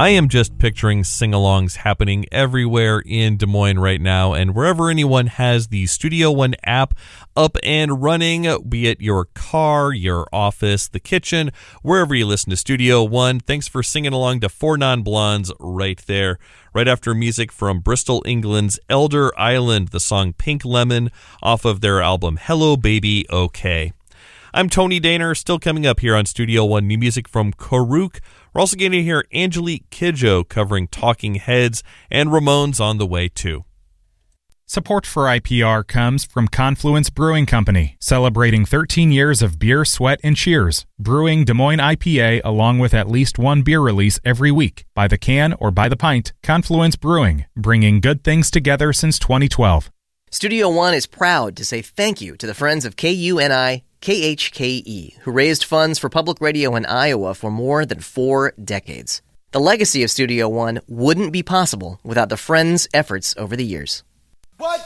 I am just picturing sing-alongs happening everywhere in Des Moines right now, and wherever anyone has the Studio One app up and running, be it your car, your office, the kitchen, wherever you listen to Studio One, thanks for singing along to Four Non-Blondes right there. Right after music from Bristol, England's Elder Island, the song Pink Lemon off of their album Hello Baby OK. I'm Tony Daner, still coming up here on Studio One, new music from Karuk. We're also going to hear Angelique Kidjo covering Talking Heads, and Ramones on the way too. Support for IPR comes from Confluence Brewing Company, celebrating 13 years of beer, sweat, and cheers. Brewing Des Moines IPA along with at least one beer release every week. By the can or by the pint, Confluence Brewing, bringing good things together since 2012. Studio One is proud to say thank you to the friends of KUNI KHKE, who raised funds for public radio in Iowa for more than 4 decades. The legacy of Studio One wouldn't be possible without the friends' efforts over the years.